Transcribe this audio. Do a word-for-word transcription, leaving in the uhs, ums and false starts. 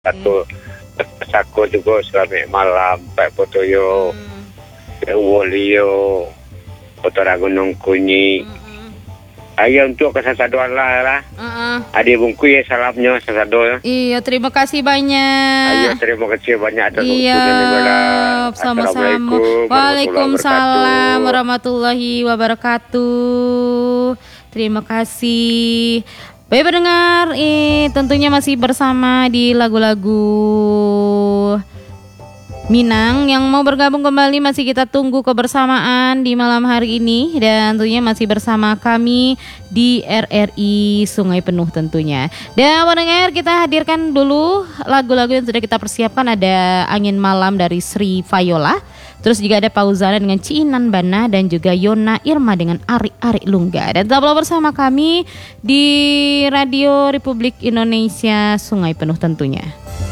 Satu Sako juga selama malam Pak Potoyo, Hmm. Wolio, Potora Gunung Kunyi. Mm-mm. Ayo untuk kesasado Allah lah. Uh-uh. Adik bungku ya salamnya sasado ya. Iya, terima kasih banyak. Ayo terima kasih banyak atas Iya, waktunya. sama-sama. Assalamualaikum Waalaikumsalam warahmatullahi warahmatullahi wabarakatuh. Terima kasih. Baik pendengar, eh, tentunya masih bersama di lagu-lagu Minang. Yang mau bergabung kembali masih kita tunggu kebersamaan di malam hari ini. Dan tentunya masih bersama kami di R R I Sungai Penuh tentunya. Dan pendengar, kita hadirkan dulu lagu-lagu yang sudah kita persiapkan. Ada Angin Malam dari Sri Viola. Terus juga ada Pauzana dengan Ciinan Bana. Dan juga Yona Irma dengan Ari-Ari Lungga. Dan tetaplah bersama kami di Radio Republik Indonesia Sungai Penuh tentunya.